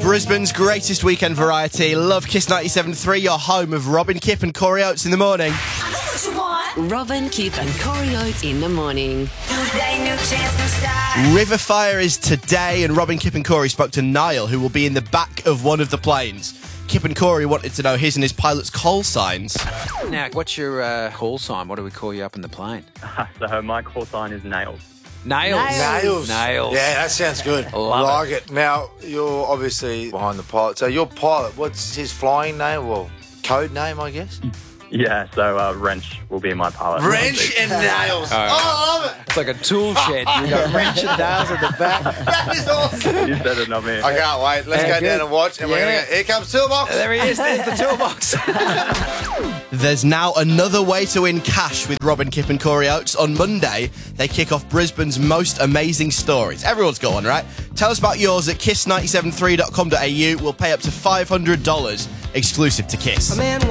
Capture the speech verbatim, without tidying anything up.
Brisbane's greatest weekend variety. Love Kiss ninety-seven point three, your home of Robin Kipp and Corey Oates in the morning. Robin Kipp and Corey Oates in the morning. River Fire is today, and Robin Kipp and Corey spoke to Niall, who will be in the back of one of the planes. Kipp and Corey wanted to know his and his pilot's call signs. Now, what's your uh, call sign? What do we call you up in the plane? So my call sign is Nails. Nails. Nails. Nails. Yeah, that sounds good. I Love like it. Now, you're obviously behind the pilot. So your pilot, what's his flying name? Well, code name, I guess? Yeah, so uh, Wrench will be my pilot. Wrench and Nails. Oh, I love it. It's like a tool shed. You got wrench and nails at the back. That is awesome. You said it, not me. I can't wait. Let's Yeah, go good. down and watch. And we're Yeah. going to go, here comes Toolbox. There he is. There's the toolbox. There's now another way to win cash with Robin Kipp and Corey Oates. On Monday, they kick off Brisbane's most amazing stories. Everyone's got one, right? Tell us about yours at kiss nine seven three dot com dot a u. We'll pay up to five hundred dollars exclusive to Kiss.